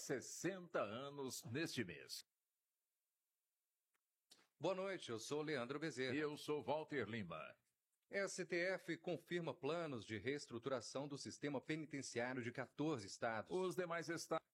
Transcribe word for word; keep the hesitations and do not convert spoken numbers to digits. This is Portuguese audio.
sessenta anos neste mês. Boa noite, eu sou Leandro Bezerra. E eu sou Walter Lima. S T F confirma planos de reestruturação do sistema penitenciário de quatorze estados. Os demais estados